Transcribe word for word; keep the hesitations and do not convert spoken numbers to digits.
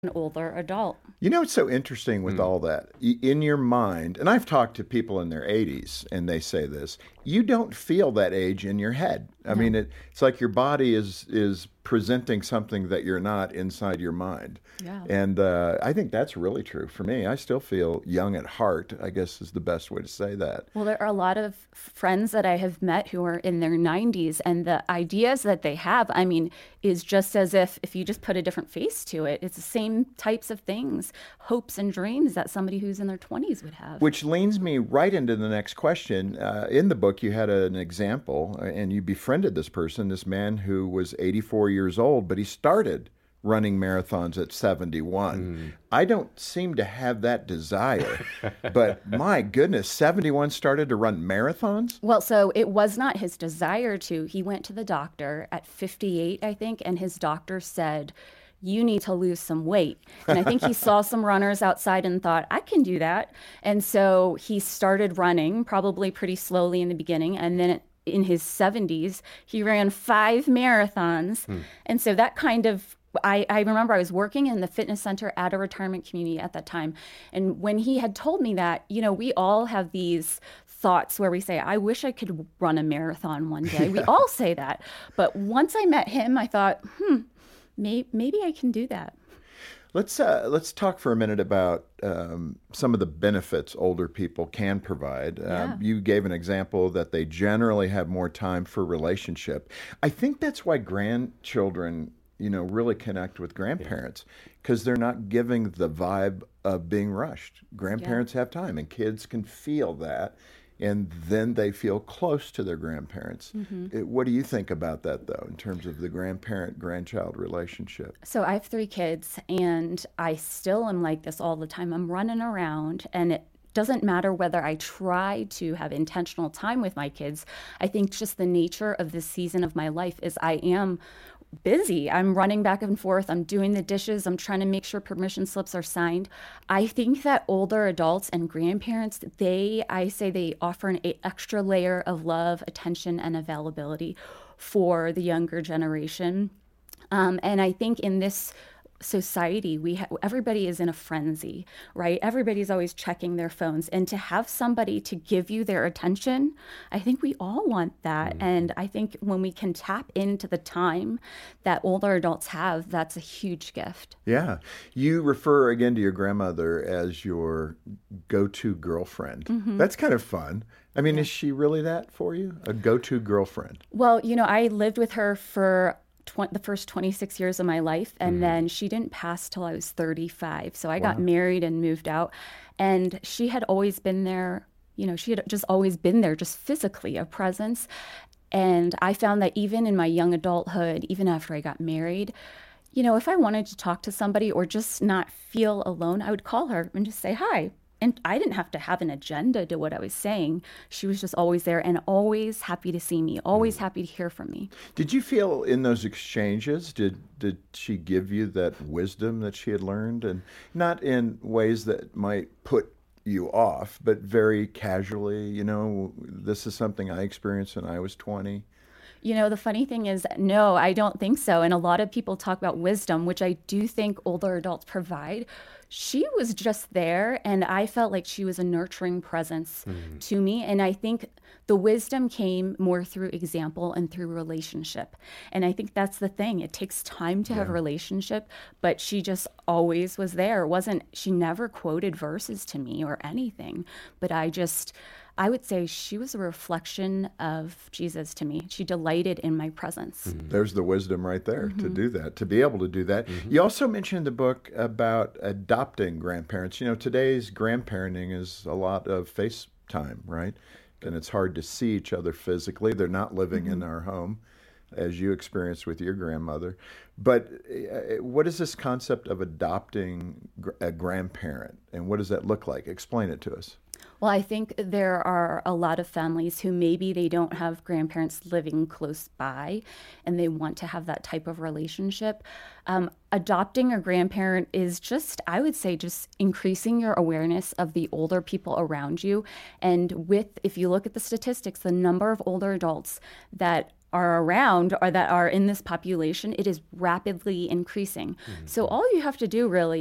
an older adult. You know, it's so interesting with mm. all that. In your mind, and I've talked to people in their eighties, and they say this, you don't feel that age in your head. I no. mean, it, it's like your body is is presenting something that you're not inside your mind. Yeah. And uh, I think that's really true for me. I still feel young at heart, I guess is the best way to say that. Well, there are a lot of friends that I have met who are in their nineties, and the ideas that they have, I mean, is just as if, if you just put a different face to it, it's the same types of things, hopes and dreams that somebody who's in their twenties would have. Which leads me right into the next question. Uh, in the book, you had a, an example, and you befriended this person, this man who was eighty-four years old, but he started running marathons at seventy-one. Mm. I don't seem to have that desire, but my goodness, seventy-one started to run marathons? Well, so it was not his desire to. He went to the doctor at fifty-eight, I think, and his doctor said, you need to lose some weight. And I think he saw some runners outside and thought, I can do that. And so he started running, probably pretty slowly in the beginning, and then it, in his seventies, he ran five marathons. Hmm. And so that kind of I, I remember I was working in the fitness center at a retirement community at that time. And when he had told me that, you know, we all have these thoughts where we say, I wish I could run a marathon one day. Yeah. We all say that. But once I met him, I thought, hmm, may, maybe I can do that. Let's uh, let's talk for a minute about um, some of the benefits older people can provide. Yeah. Um, you gave an example that they generally have more time for relationship. I think that's why grandchildren, you know, really connect with grandparents, because they're not giving the vibe of being rushed. Grandparents yeah. have time, and kids can feel that, and then they feel close to their grandparents. Mm-hmm. It, what do you think about that, though, in terms of the grandparent-grandchild relationship? So I have three kids, and I still am like this all the time. I'm running around, and it doesn't matter whether I try to have intentional time with my kids. I think just the nature of this season of my life is I am busy. I'm running back and forth. I'm doing the dishes. I'm trying to make sure permission slips are signed. I think that older adults and grandparents, they, I say they offer an extra layer of love, attention, and availability for the younger generation. Um, and I think in this society, we ha- everybody is in a frenzy, right? Everybody's always checking their phones, and to have somebody to give you their attention, I think we all want that. Mm-hmm. And I think when we can tap into the time that older adults have, that's a huge gift. Yeah. You refer again to your grandmother as your go-to girlfriend. Mm-hmm. That's kind of fun. I mean, yeah. Is she really that for you? A go-to girlfriend? Well, you know, I lived with her for the first twenty-six years of my life. And mm-hmm. then she didn't pass till I was thirty-five. So I wow. got married and moved out. And she had always been there. You know, she had just always been there, just physically a presence. And I found that even in my young adulthood, even after I got married, you know, if I wanted to talk to somebody or just not feel alone, I would call her and just say, hi. And I didn't have to have an agenda to what I was saying. She was just always there and always happy to see me, always happy to hear from me. Did you feel in those exchanges, did did she give you that wisdom that she had learned? And not in ways that might put you off, but very casually, you know, this is something I experienced when I was twenty. You know, the funny thing is, no, I don't think so. And a lot of people talk about wisdom, which I do think older adults provide. She was just there, and I felt like she was a nurturing presence mm-hmm. to me. And I think the wisdom came more through example and through relationship. And I think that's the thing. It takes time to yeah. have a relationship, but she just always was there. It wasn't, she never quoted verses to me or anything, but I just, I would say she was a reflection of Jesus to me. She delighted in my presence. Mm-hmm. There's the wisdom right there mm-hmm. to do that, to be able to do that. Mm-hmm. You also mentioned in the book about adopting grandparents. You know, today's grandparenting is a lot of FaceTime, right? And it's hard to see each other physically. They're not living mm-hmm. in our home, as you experienced with your grandmother. But uh, what is this concept of adopting a grandparent, and what does that look like? Explain it to us. Well, I think there are a lot of families who maybe they don't have grandparents living close by and they want to have that type of relationship. Um, adopting a grandparent is just, I would say, just increasing your awareness of the older people around you. And with, if you look at the statistics, the number of older adults that are around or that are in this population, it is rapidly increasing. Mm-hmm. So all you have to do really